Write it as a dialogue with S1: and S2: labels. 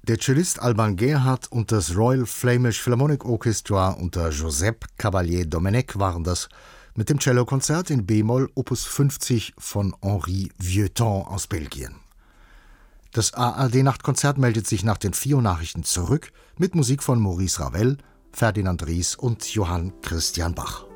S1: Der Cellist Alban Gerhardt und das Royal Flemish Philharmonic Orchestra unter Josep Cavalier-Domenech waren das mit dem Cellokonzert in B-Moll Opus 50 von Henri Vieuxtemps aus Belgien. Das ARD-Nachtkonzert meldet sich nach den 4 Nachrichten zurück mit Musik von Maurice Ravel, Ferdinand Ries und Johann Christian Bach.